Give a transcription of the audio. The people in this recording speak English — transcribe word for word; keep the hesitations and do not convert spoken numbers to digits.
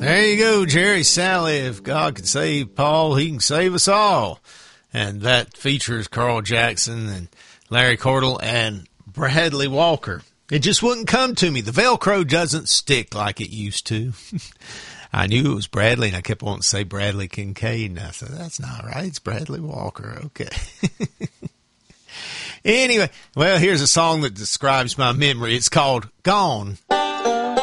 There you go, Jerry Sally. If God can save Paul, he can save us all. And that features Carl Jackson and Larry Cordell and Bradley Walker. It just wouldn't come to me. The Velcro doesn't stick like it used to. I knew it was Bradley, and I kept wanting to say Bradley Kincaid, and I said, that's not right. It's Bradley Walker. Okay. Anyway, well, here's a song that describes my memory. It's called Gone.